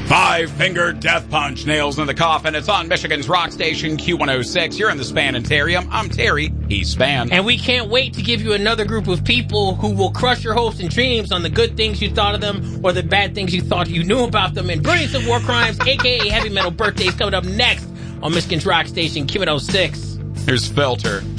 Five-finger death punch, nails in the coffin. It's on Michigan's rock station, Q106. You're in the Spanitarium. I'm Terry. He's Span. And we can't wait to give you another group of people who will crush your hopes and dreams on the good things you thought of them or the bad things you thought you knew about them. And Brilliance of War Crimes, a.k.a. Heavy Metal Birthdays, coming up next on Michigan's rock station, Q106. Here's Filter.